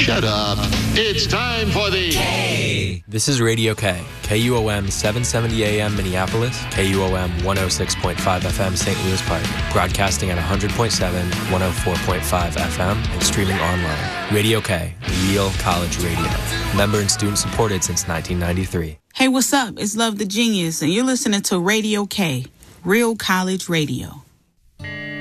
Shut up. It's time for the K. This is Radio K. KUOM 770 AM Minneapolis, KUOM 106.5 FM St. Louis Park, broadcasting at 100.7, 104.5 FM, and streaming online. Radio K, real college radio. Member and student supported since 1993. Hey, what's up? It's Love the Genius, and you're listening to Radio K, real college radio.